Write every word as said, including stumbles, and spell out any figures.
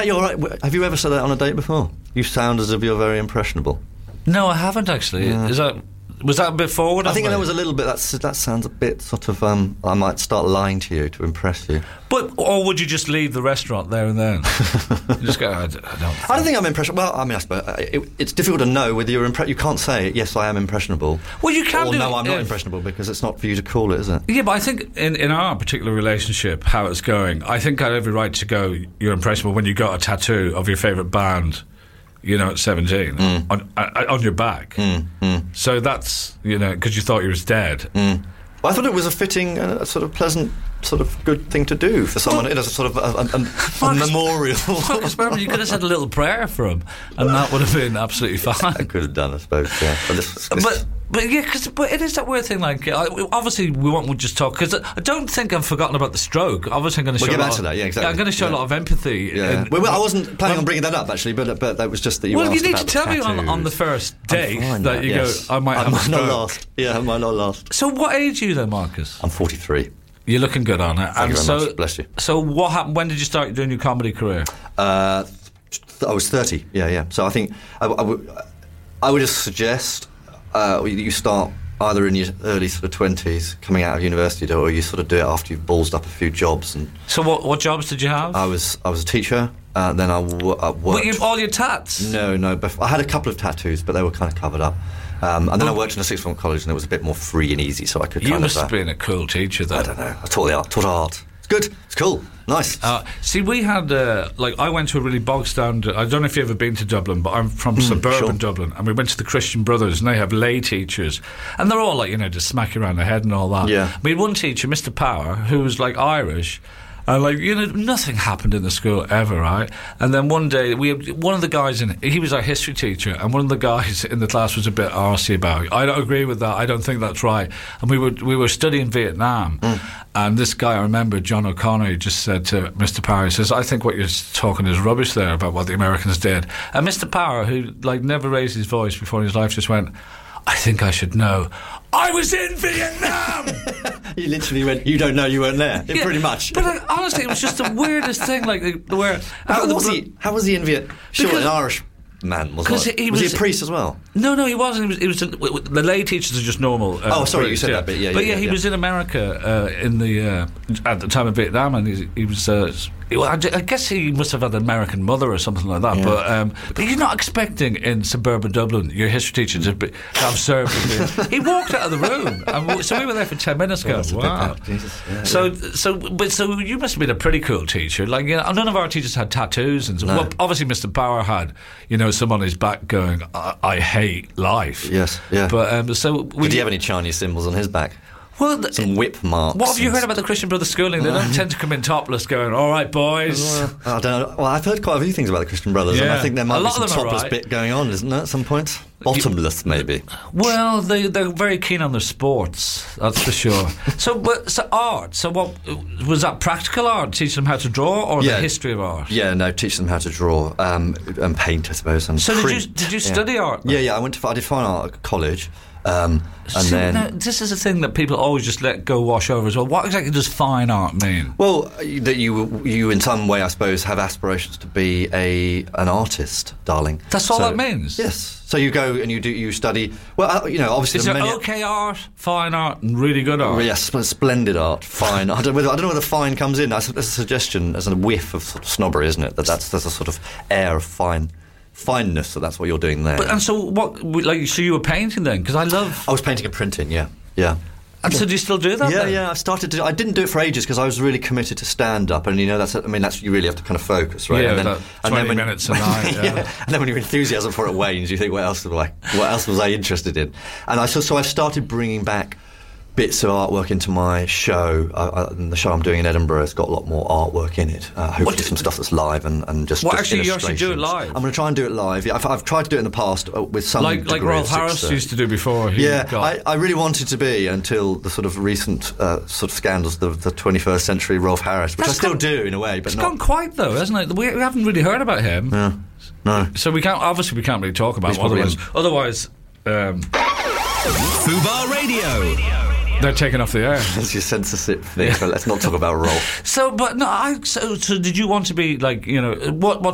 fact, you're right. Have you ever said that on a date before? You sound as if you're very impressionable. No, I haven't actually. Yeah. Is that was that a bit forward? I think of me? that was a little bit. That's, that sounds a bit sort of. Um, I might start lying to you to impress you. But or would you just leave the restaurant there and then? You just go. I, d- I don't. Think. I don't think I'm impressionable. Well, I mean, I suppose uh, it, it's difficult to know whether you're impre- You can't say yes, I am impressionable. Well, you can or do no, it I'm not if- impressionable because it's not for you to call it, is it? Yeah, but I think in, in our particular relationship, how it's going, I think I have every right to go. You're impressionable when you got a tattoo of your favourite band. You know, at seventeen, Mm. on uh, on your back. Mm, mm. So that's, you know, because you thought you was dead. Mm. Well, I thought it was a fitting, uh, sort of pleasant, sort of good thing to do for someone. It is a sort of a, a, a, a memorial. Marcus Berman, you could have said a little prayer for him, and that would have been absolutely I fine. could have done, I suppose. Yeah, but, this, this, But but yeah, cause, but it is that weird thing. Like, I, obviously, we won't we'll just talk because I, I don't think I've forgotten about the stroke. Obviously, I'm going to show We'll get a back lot to of, that, yeah, exactly. I'm going to show Yeah. a lot of empathy. yeah. in- well, well, I wasn't planning well, on bringing that up actually, but but that was just that you. Well, you asked need about to the tell me on, tattoos. on the first I'm date fine, that you yes. go, I might I have might a not stroke. last. Yeah, I might not last. So, what age are you then, Marcus? I'm forty-three. You're looking good on it. Thank you very so, much. Bless you. So, what happened? When did you start doing your comedy career? Uh, th- I was thirty. Yeah, yeah. So I think I, I, would, I would just suggest uh, you start either in your early sort of twenties, coming out of university, or you sort of do it after you've ballsed up a few jobs. And So, what what jobs did you have? I was I was a teacher. Uh, then I, w- I worked. Were you all your tats? No, no. Bef- I had a couple of tattoos, but they were kind of covered up. Um, and then I worked in a sixth form college, and it was a bit more free and easy, so I could You kind must of. have been a cool teacher, though. I don't know. I taught the art. Taught art. It's good. It's cool. Nice. Uh, see, we had, uh, like, I went to a really bog standard. I don't know if you've ever been to Dublin, but I'm from suburban sure. Dublin, and we went to the Christian Brothers, and they have lay teachers, and they're all like, you know, just smack you around the head and all that. Yeah. We had one teacher, Mister Power, who was like Irish. And like, you know, nothing happened in the school ever, right? And then one day, we had, one of the guys in, he was our history teacher, and one of the guys in the class was a bit arsey about it. I don't agree with that. I don't think that's right. And we were we were studying Vietnam, Mm. and this guy, I remember, John O'Connor, he just said to Mister Power, he says, I think what you're talking is rubbish there about what the Americans did. And Mister Power, who like never raised his voice before in his life, just went, I think I should know. I was in Vietnam! You literally went, you don't know you weren't there, Yeah, pretty much. But like, honestly, it was just the weirdest thing. Like, the- where How out of the was blo- he? How was he in Viet? Sure, Because- an Irish man was. 'Cause Like, he was he was- a priest as well? No, no, he wasn't. He was. He was in, w- w- the lay teachers are just normal. Uh, Oh, sorry, you priests, said yeah. that bit, yeah, But yeah, yeah, he yeah. was in America uh, in the uh, at the time of Vietnam, and he, he was. Uh, he- well, I, d- I guess he must have had an American mother or something like that. Yeah. But um, but you're not expecting in suburban Dublin your history teacher to, be, to have served with you. He walked out of the room, and we, so we were there for ten minutes. Going, that's a big wow. fact, Jesus, yeah, so yeah. so but so you must have been a pretty cool teacher. Like, you know, none of our teachers had tattoos, and so, No. well, obviously Mister Power had, you know, some on his back going, I, I hate life. Yes, yeah. But um, so we, Did he have any Chinese symbols on his back? well, th- Some whip marks. what have you and heard about the Christian Brothers schooling? They don't tend to come in topless, going, "All right, boys." Well, I don't know. Well, I've heard quite a few things about the Christian Brothers, and Yeah. I think there A might be lot some of them are topless right. bit going on, isn't there, at some point? Bottomless, maybe. Well, they they're very keen on their sports, that's for sure. so, but so art. So, what was that? Practical art, teach them how to draw, or Yeah. the history of art? Yeah, no, teach them how to draw um, and paint, I suppose, and So, did you print. did you Yeah. study art? Yeah, yeah. I went to I did fine art at college, um, and See, then now, this is a thing that people always just let go wash over as well. What exactly does fine art mean? well, that you you in some way, I suppose, have aspirations to be a an artist, darling. That's all So- that means? Yes. So you go and you do you study. Well, uh, you know, obviously Is there there are many. okay art, fine art, and really good art? Yes, sp- splendid art, fine. I don't, whether, I don't know whether fine comes in. That's, that's a suggestion, as a whiff of sort of snobbery, isn't it? That that's there's a sort of air of fine, fineness. So that's what you're doing there. But, and so what? Like, so you were painting then? Because I love. I was painting and printing. Yeah, yeah. And so do you still do that? Yeah, then? yeah. I started to. I didn't do it for ages because I was really committed to stand up, and you know that's. I mean, that's you really have to kind of focus, right? Yeah, and then, about and twenty when, minutes a night, yeah. And then when your enthusiasm for it wanes, you think, what else was I? What else was I interested in? And I so, so I started bringing back bits of artwork into my show. Uh, uh, and the show I'm doing in Edinburgh has got a lot more artwork in it. Uh, hopefully, What do- some stuff that's live and, and just. Well, just actually, you actually do it illustrations. live? I'm going to try and do it live. Yeah, I've, I've tried to do it in the past uh, with some Like like degree Rolf of Harris success. used to do before. He Yeah, got, I, I really wanted to be until the sort of recent uh, sort of scandals, the, the twenty-first century Rolf Harris, which That's I still gone- do in a way, but it's not. gone quiet though, hasn't it? We, we haven't really heard about him. Yeah, no. So we can't. Obviously, we can't really talk about He's him. probably Otherwise, otherwise, um, Fubar Radio. they're taken off the air. That's your censorship thing, but let's not talk about Rolf. So, but no, I. So, so did you want to be like, you know, what? What